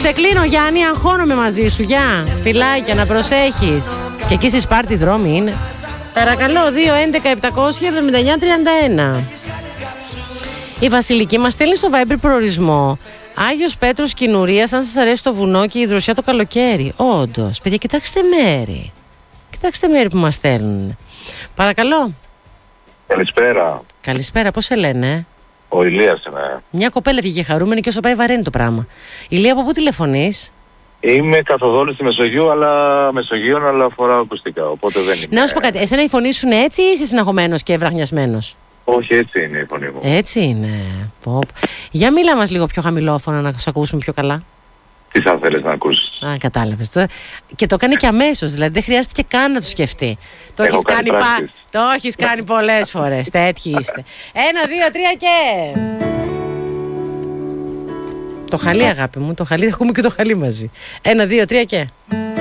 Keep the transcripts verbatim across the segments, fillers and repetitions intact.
Σε κλείνω, Γιάννη, αγχώνομαι μαζί σου. Γεια, φιλάκια, να προσέχεις. Και εκεί στη Σπάρτη δρόμοι είναι. Παρακαλώ, δύο έντεκα επτακόσια εβδομήντα εννιά τριάντα ένα. Η Βασιλική μας στέλνει στο Viber προορισμό Άγιος Πέτρος Κινουρίας, αν σας αρέσει το βουνό και η δροσιά το καλοκαίρι. Όντως, παιδιά, κοιτάξτε μέρη. Κοιτάξτε μέρη που μας στέλνουν. Παρακαλώ. Καλησπέρα. Καλησπέρα, πώς σε λένε? Ο Ηλίας είμαι. Μια κοπέλα βγήκε χαρούμενη και όσο πάει βαραίνει το πράγμα. Ηλία, από πού τηλεφωνείς? Είμαι καθοδόν στη Μεσογείο, αλλά Μεσογείων, αλλά φοράω ακουστικά, οπότε δεν είμαι. Να σου πω κάτι, εσένα η φωνή σου είναι έτσι ή είσαι συναγωμένος και βραχνιασμένος? Όχι, έτσι είναι η φωνή μου. Έτσι είναι. Πω. Για μίλα μας λίγο πιο χαμηλόφωνα να σε ακούσουμε πιο καλά. Τι θα θέλεις να ακούσεις? Α, κατάλαβες. Και το κάνει και αμέσως, δηλαδή δεν χρειάστηκε καν να το σκεφτεί. Το Έχω έχεις κάνει κάνει, πράξεις. πα... το έχεις κάνει πολλές φορές. Τέτοιοι είστε. Ένα, δύο, τρία και... Το χαλί, αγάπη μου, το χαλί, έχουμε και το χαλί μαζί. Ένα, δύο, τρία και...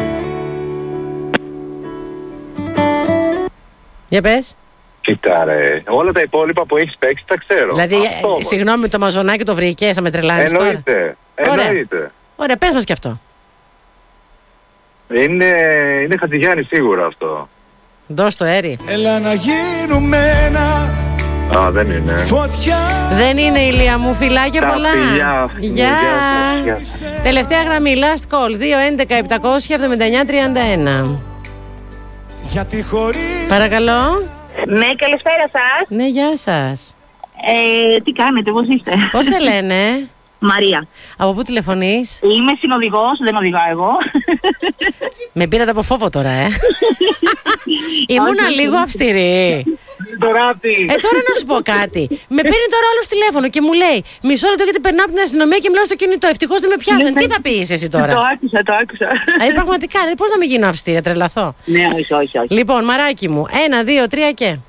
Για πες. Κοίτα ρε, όλα τα υπόλοιπα που έχεις παίξει τα ξέρω. Δηλαδή, Αυτό, ε, συγγνώμη, το μαζονάκι το βρήκες, θα με τρελάνεις τώρα? εννοείται, εννοείται. Ωραία, πες μας κι αυτό. Είναι, είναι Χατζηγιάννη σίγουρα αυτό. Δώσ' το έρι. Έλα να γίνουμε ένα. Α, δεν είναι. Φωτιά. Δεν είναι, Ηλία μου, φιλάκια Τα πολλά. φιλιά. Γεια. Γεια σας. Τελευταία γραμμή, last call, δύο έντεκα επτακόσια εβδομήντα εννιά τριάντα ένα. Γιατί χωρίς. Παρακαλώ. Ναι, καλησπέρα σας. Ναι, γεια σας. Ε, τι κάνετε, πώς είστε? Πώς σε λένε? Μαρία. Από πού τηλεφωνείς? Είμαι συνοδηγός, δεν οδηγάω εγώ. Με πήρατε από φόβο τώρα, ε. Ήμουνα λίγο αυστηρή. Τώρα τι. Ε, τώρα να σου πω κάτι. Με παίρνει τώρα άλλο τηλέφωνο και μου λέει μισό λεπτό γιατί περνάω από την αστυνομία και μιλάω στο κινητό. Ευτυχώς δεν με πιάσανε. Τι θα πεις εσύ τώρα? Το άκουσα, το άκουσα. Ε, πραγματικά, δηλαδή, πώς να μην γίνω αυστηρή, τρελαθώ. Ναι, όχι, όχι, όχι. Λοιπόν, μαράκι μου, ένα, δύο, τρία και.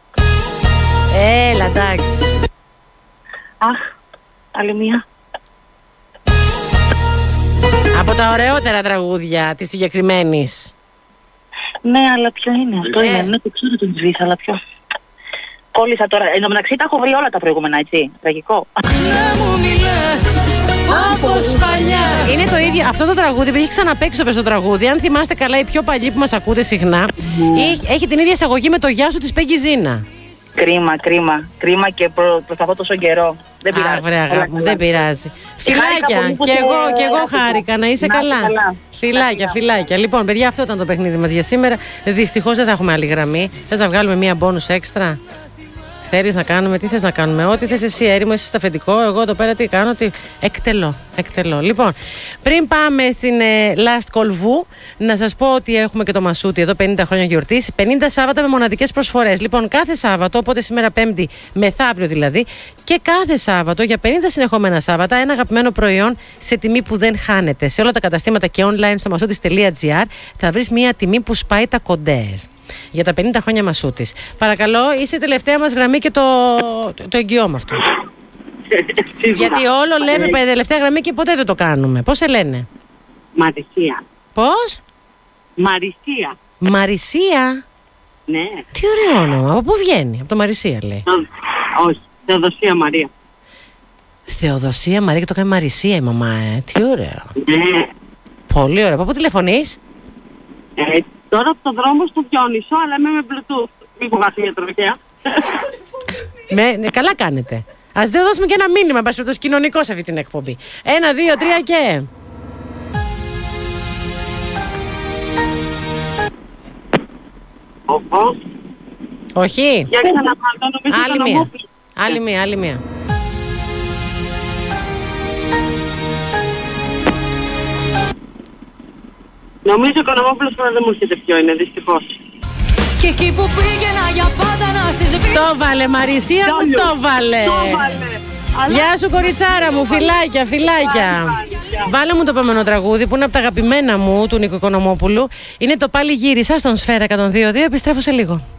Έλα, εντάξει. Αχ, άλλη μία. Από τα ωραιότερα τραγούδια της συγκεκριμένης. Ναι, αλλά ποιο είναι αυτό? Ε. Είναι, ναι, το ξέρω τον Τζβίθ, αλλά ποιο? Κόλλησα τώρα. Εν τω μεταξύ τα έχω βρει όλα τα προηγούμενα, έτσι. Τραγικό. Να μου μιλάς όπως παλιά. Είναι το ίδιο. Αυτό το τραγούδι που έχει ξαναπαίξει το τραγούδι. Αν θυμάστε καλά, οι πιο παλιοί που μας ακούτε συχνά, έχει, έχει την ίδια εισαγωγή με το Γεια σου της Πέγγι Ζήνα. Κρίμα, κρίμα. Κρίμα και προ, προσπαθώ τόσο καιρό. Δεν πειράζει. Α, βρε αγάπη μου, δεν πειράζει. Χάρηκα Φιλάκια, πολύ που και σε εγώ, και εγώ άκουσα. χάρηκα, να είσαι Να είστε καλά. καλά. Φιλάκια, φιλάκια. Λοιπόν, παιδιά, αυτό ήταν το παιχνίδι μας για σήμερα. Δυστυχώς δεν θα έχουμε άλλη γραμμή. Θες να βγάλουμε μία μπόνους έξτρα? Θέλεις να κάνουμε, τι θες να κάνουμε? Ό,τι θες εσύ, έρημο, εσύ στο αφεντικό. Εγώ εδώ πέρα τι κάνω, τι. Εκτελώ, εκτελώ. Λοιπόν, πριν πάμε στην ε, Last Call Vu, να σας πω ότι έχουμε και το Μασούτι εδώ, πενήντα χρόνια γιορτής. πενήντα Σάββατα με μοναδικές προσφορές. Λοιπόν, κάθε Σάββατο, οπότε σήμερα Πέμπτη, μεθαύριο δηλαδή, και κάθε Σάββατο για πενήντα συνεχόμενα Σάββατα, ένα αγαπημένο προϊόν σε τιμή που δεν χάνεται. Σε όλα τα καταστήματα και online στο μασούτις τελεία τζι άρ θα βρεις μια τιμή που σπάει τα κοντέρ. Για τα πενήντα χρόνια Μασούτης. Παρακαλώ, είσαι η τελευταία μας γραμμή και το, το, το εγγυώμαι αυτό. Γιατί όλο λέμε ε, τελευταία γραμμή και ποτέ δεν το κάνουμε. Πώς σε λένε? Μαρισία. Πώς? Μαρισία. Μαρισία. Ναι. Τι ωραίο όνομα. Από πού βγαίνει? Από το Μαρισία λέει. Όχι, Θεοδοσία Μαρία. Θεοδοσία Μαρία, και το κάνει Μαρισία η μαμά, ε. Τι ωραίο. Ναι. Πολύ ωραίο. Από πού τηλεφωνείς? Ε, τώρα από το δρόμο στο Διόνυσο, αλλά είμαι με Bluetooth. Μην φοβάσαι μια τροχέα. Με, ναι, καλά κάνετε. Ας δεν δώσουμε και ένα μήνυμα, πας το κοινωνικό σε αυτή την εκπομπή. Ένα, δύο, τρία και... Οχο. Όχι. Για ξαναπάρτω, νομίζω Άλλη ήταν μία. ομόφυλη. Άλλη μία, άλλη μία. Νομίζω ο Οικονομόπουλος τώρα δεν μου έρχεται ποιο είναι, δυστυχώς. Και εκεί που πήγαινα για πάντα να συσβήσω. Το βάλε Μαρισία μου, το βάλε. Το βάλε. Αλλά... Γεια σου κοριτσάρα μου, φιλάκια, φιλάκια. Βάλε μου το επόμενο τραγούδι που είναι από τα αγαπημένα μου του Νίκου Οικονομόπουλου. Είναι το Πάλι γύρισα στον Σφαίρα εκατόν δύο κόμμα δύο. Επιστρέφω σε λίγο.